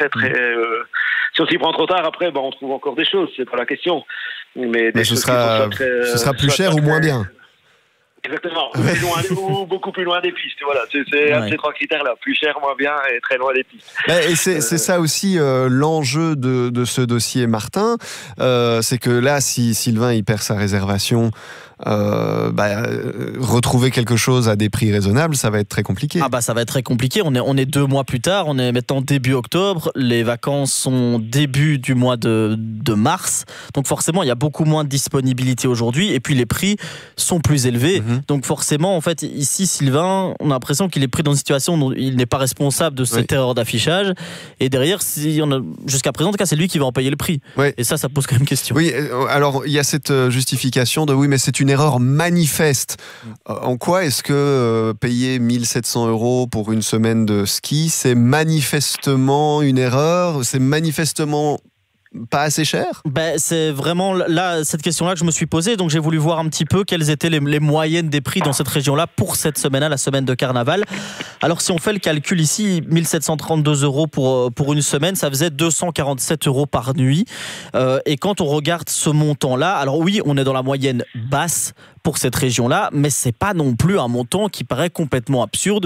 très très. Si on s'y prend trop tard, après, on trouve encore des choses. C'est pas la question. Mais ce sera plus cher ou moins bien. Exactement, plus loin, ou beaucoup plus loin des pistes. Voilà, c'est un de ces trois critères-là, plus cher, moins bien et très loin des pistes. Et c'est ça aussi l'enjeu de ce dossier, Martin. C'est que là, si Sylvain il perd sa réservation, retrouver quelque chose à des prix raisonnables, ça va être très compliqué. Ça va être très compliqué. On est 2 mois plus tard, on est maintenant début octobre, les vacances sont début du mois de mars, donc forcément il y a beaucoup moins de disponibilité aujourd'hui, et puis les prix sont plus élevés. Donc forcément, en fait, ici Sylvain, on a l'impression qu'il est pris dans une situation où il n'est pas responsable de cette erreur d'affichage, et derrière, jusqu'à présent, en tout cas, c'est lui qui va en payer le prix. Et ça pose quand même question. Oui, alors il y a cette justification de mais c'est une erreur manifeste. En quoi est-ce que payer 1 700 € pour une semaine de ski, c'est manifestement une erreur? C'est manifestement pas assez cher? C'est vraiment là, cette question-là que je me suis posée. Donc j'ai voulu voir un petit peu quelles étaient les moyennes des prix dans cette région-là pour cette semaine-là, la semaine de carnaval. Alors si on fait le calcul ici, 1 732 € pour une semaine, ça faisait 247 € par nuit. Et quand on regarde ce montant-là, alors oui, on est dans la moyenne basse pour cette région-là, mais c'est pas non plus un montant qui paraît complètement absurde.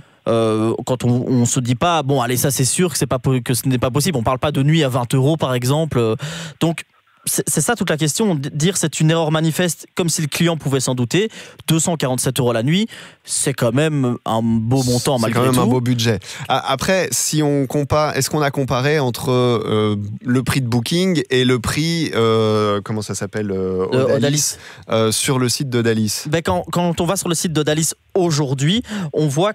Quand on se dit pas allez, ça c'est sûr que ce n'est pas possible, on parle pas de nuit à 20 € par exemple, donc c'est ça toute la question, dire c'est une erreur manifeste comme si le client pouvait s'en douter. 247 € la nuit, c'est quand même un beau montant malgré tout. C'est quand même un beau budget. Après, si on compare, est-ce qu'on a comparé entre le prix de Booking et le prix, comment ça s'appelle, Odalis, sur le site d'Odalis? Quand on va sur le site d'Odalis aujourd'hui, on voit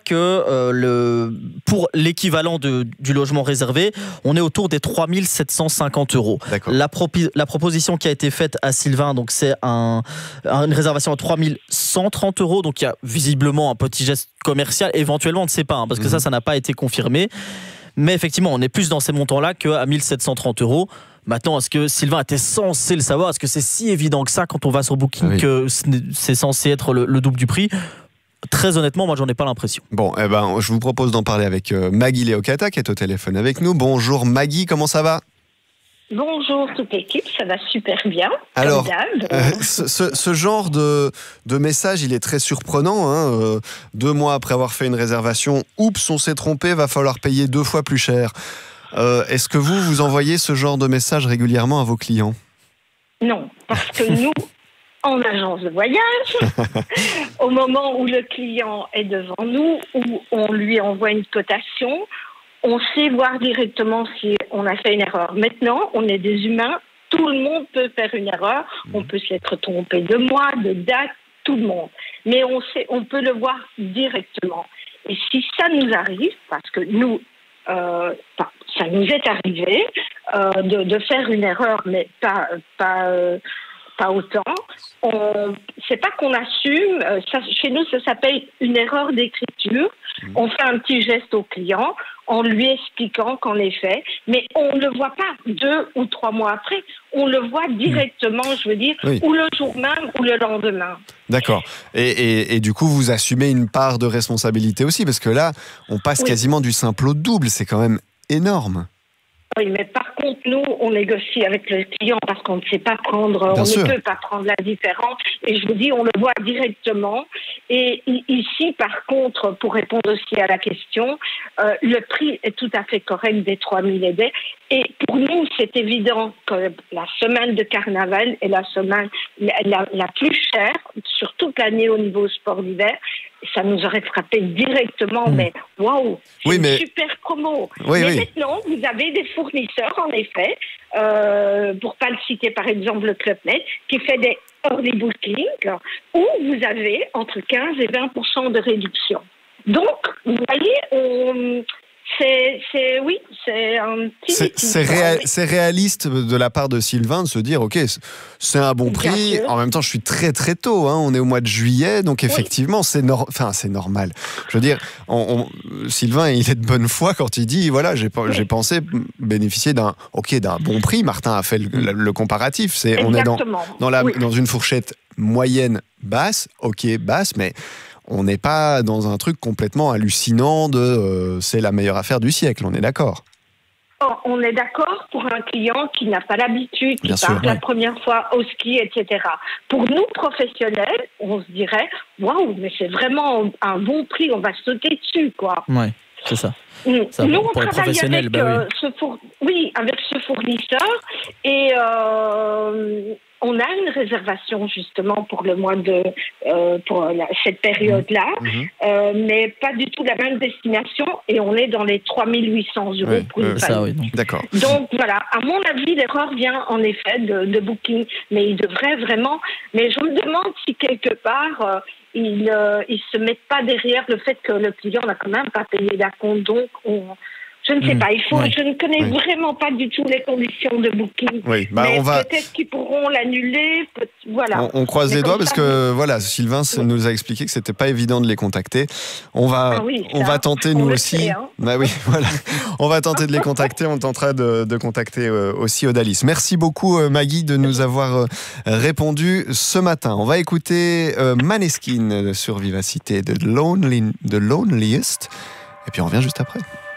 que pour l'équivalent du logement réservé, on est autour des 3 750 €. La proposition qui a été faite à Sylvain, donc c'est une réservation à 3 130 €, donc il y a visiblement un petit geste commercial, éventuellement on ne sait pas, parce que ça n'a pas été confirmé, mais effectivement on est plus dans ces montants-là qu'à 1 730 €. Maintenant, est-ce que Sylvain était censé le savoir? Est-ce que c'est si évident que ça quand on va sur Booking que c'est censé être le double du prix? Très honnêtement, moi, j'en ai pas l'impression. Bon, je vous propose d'en parler avec Maggie Leocata, qui est au téléphone avec nous. Bonjour Maggie, comment ça va? Bonjour toute l'équipe, ça va super bien. Alors, ce genre de message, il est très surprenant. 2 mois après avoir fait une réservation, oups, on s'est trompé, va falloir payer 2 fois plus cher. Est-ce que vous envoyez ce genre de message régulièrement à vos clients? Non, parce que nous, en agence de voyage, au moment où le client est devant nous, où on lui envoie une cotation, on sait voir directement si on a fait une erreur. Maintenant, on est des humains, tout le monde peut faire une erreur, on peut s'être trompé de mois, de date, tout le monde. Mais on peut le voir directement. Et si ça nous arrive, parce que nous, ça nous est arrivé de faire une erreur, mais pas autant. C'est pas qu'on assume, chez nous ça s'appelle une erreur d'écriture. On fait un petit geste au client en lui expliquant qu'en effet, mais on ne le voit pas 2 ou 3 mois après, on le voit directement, je veux dire, ou le jour même ou le lendemain. D'accord. Et du coup, vous assumez une part de responsabilité aussi, parce que là, on passe quasiment du simple au double, c'est quand même énorme. Oui, mais par contre, nous, on négocie avec le client parce qu'on ne sait pas prendre, ne peut pas prendre la différence. Et je vous dis, on le voit directement. Et ici, par contre, pour répondre aussi à la question, le prix est tout à fait correct des 3 000 €. Et pour nous, c'est évident que la semaine de carnaval est la semaine la plus chère sur toute l'année au niveau sport d'hiver. Ça nous aurait frappé directement, mais waouh, c'est une super promo. Mais maintenant, vous avez des fournisseurs, en effet, pour pas le citer, par exemple, le Club Med, qui fait des early bookings, où vous avez entre 15 et 20% de réduction. Donc, vous voyez, c'est un petit... C'est réaliste de la part de Sylvain de se dire, ok, c'est un bon prix. En même temps, je suis très très tôt. On est au mois de juillet, donc effectivement, c'est normal. Je veux dire, Sylvain, il est de bonne foi quand il dit, voilà, j'ai pensé bénéficier d'un bon prix. Martin a fait le comparatif. On est dans une fourchette moyenne basse, basse, mais on n'est pas dans un truc complètement hallucinant de c'est la meilleure affaire du siècle, on est d'accord? on est d'accord pour un client qui n'a pas l'habitude, qui part la première fois au ski, etc. Pour nous, professionnels, on se dirait, waouh, mais c'est vraiment un bon prix, on va sauter dessus, quoi. Ouais, c'est ça. Nous, on travaille avec, avec ce fournisseur et on a une réservation justement pour le mois de cette période-là, mais pas du tout la même destination et on est dans les 3 800 € pour une famille. D'accord. Donc voilà, à mon avis, l'erreur vient en effet de Booking, mais il devrait vraiment. Mais je me demande si quelque part ils se mettent pas derrière le fait que le client n'a quand même pas payé d'acompte, donc je ne sais pas, je ne connais vraiment pas du tout les conditions de Booking. Oui, mais peut-être qu'ils pourront l'annuler. Voilà. On croise les doigts parce que Sylvain nous a expliqué que c'était pas évident de les contacter. On va tenter nous aussi. On va tenter de les contacter. On tentera de contacter aussi Odalis. Merci beaucoup Maggie de nous avoir répondu ce matin. On va écouter Maneskin sur Vivacité de Loneliest. Et puis on revient juste après.